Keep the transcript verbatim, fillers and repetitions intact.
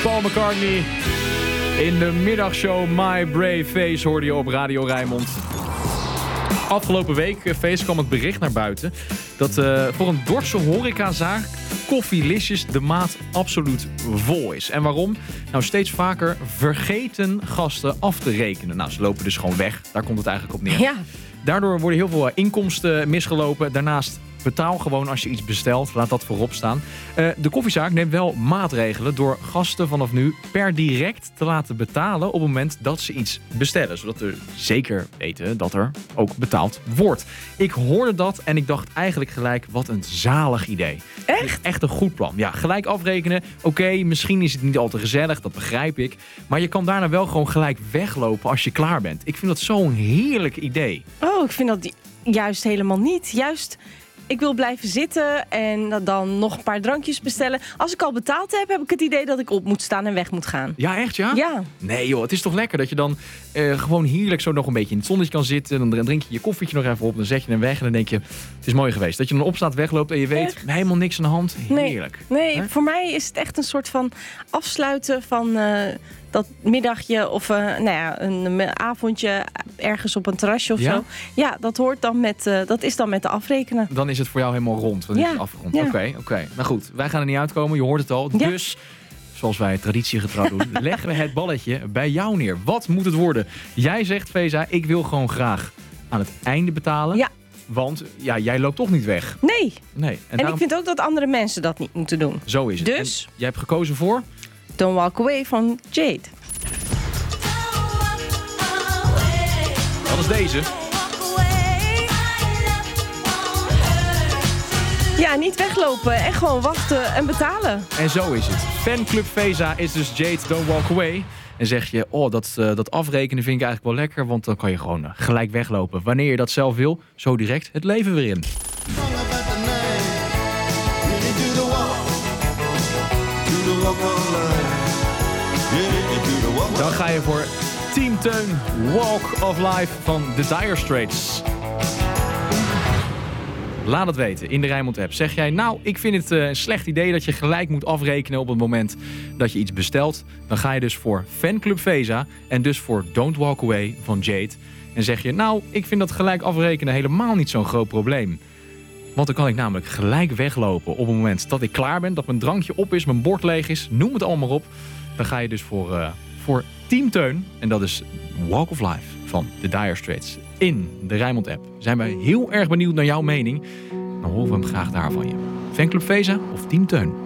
Paul McCartney. In de middagshow My Brave Face hoorde je op Radio Rijnmond. Afgelopen week, Face, kwam het bericht naar buiten dat uh, voor een Dordtse horecazaak Koffielicious de maat absoluut vol is. En waarom? Nou, steeds vaker vergeten gasten af te rekenen. Nou, ze lopen dus gewoon weg. Daar komt het eigenlijk op neer. Ja. Daardoor worden heel veel inkomsten misgelopen. Daarnaast betaal gewoon als je iets bestelt. Laat dat voorop staan. Uh, de koffiezaak neemt wel maatregelen door gasten vanaf nu per direct te laten betalen op het moment dat ze iets bestellen. Zodat we zeker weten dat er ook betaald wordt. Ik hoorde dat en ik dacht eigenlijk gelijk, wat een zalig idee. Echt? Echt een goed plan. Ja, gelijk afrekenen. Oké, okay, misschien is het niet al te gezellig, dat begrijp ik. Maar je kan daarna wel gewoon gelijk weglopen als je klaar bent. Ik vind dat zo'n heerlijk idee. Oh, ik vind dat juist helemaal niet. Juist... Ik wil blijven zitten en dan nog een paar drankjes bestellen. Als ik al betaald heb, heb ik het idee dat ik op moet staan en weg moet gaan. Ja, echt ja? Ja. Nee joh, het is toch lekker dat je dan uh, gewoon heerlijk zo nog een beetje in het zonnetje kan zitten. Dan drink je je koffietje nog even op, dan zet je hem weg en dan denk je, het is mooi geweest. Dat je dan opstaat, wegloopt en je weet, echt? Helemaal niks aan de hand. Heerlijk. Nee, nee voor mij is het echt een soort van afsluiten van... Uh, dat middagje of uh, nou ja, een avondje ergens op een terrasje of ja? zo. Ja, dat hoort dan met, uh, dat is dan met de afrekenen. Dan is het voor jou helemaal rond. Dan ja. is het afgerond. Ja. Oké, okay, oké. Okay. Nou goed, wij gaan er niet uitkomen. Je hoort het al. Ja. Dus, zoals wij traditiegetrouw doen, leggen we het balletje bij jou neer. Wat moet het worden? Jij zegt, Feza, ik wil gewoon graag aan het einde betalen. Ja. Want ja, jij loopt toch niet weg. Nee. nee. En, en daarom... ik vind ook dat andere mensen dat niet moeten doen. Zo is het. Dus... En jij hebt gekozen voor... Don't Walk Away van Jade. Wat is deze? Ja, niet weglopen en gewoon wachten en betalen. En zo is het. Fanclub Feza is dus Jade, Don't Walk Away. En zeg je, oh, dat, uh, dat afrekenen vind ik eigenlijk wel lekker, want dan kan je gewoon uh, gelijk weglopen. Wanneer je dat zelf wil, zo direct het leven weer in. Dan ga je voor Team Teun, Walk of Life van The Dire Straits. Laat het weten in de Rijnmond app. Zeg jij, nou, ik vind het uh, een slecht idee dat je gelijk moet afrekenen op het moment dat je iets bestelt. Dan ga je dus voor Fanclub Feza en dus voor Don't Walk Away van Jade. En zeg je, nou, ik vind dat gelijk afrekenen helemaal niet zo'n groot probleem. Want dan kan ik namelijk gelijk weglopen op het moment dat ik klaar ben, dat mijn drankje op is, mijn bord leeg is, noem het allemaal op. Dan ga je dus voor, uh, voor Team Teun en dat is Walk of Life van The Dire Straits in de Rijnmond app. Zijn wij heel erg benieuwd naar jouw mening. Dan horen we hem graag daar van je. Fanclub Feza of Team Teun?